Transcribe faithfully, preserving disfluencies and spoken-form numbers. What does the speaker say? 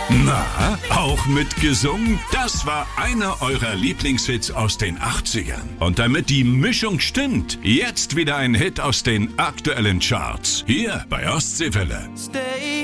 Na, auch mitgesungen? Das war einer eurer Lieblingshits aus den achtzigern. Und damit die Mischung stimmt, jetzt wieder ein Hit aus den aktuellen Charts. Hier bei Ostseewelle. Stay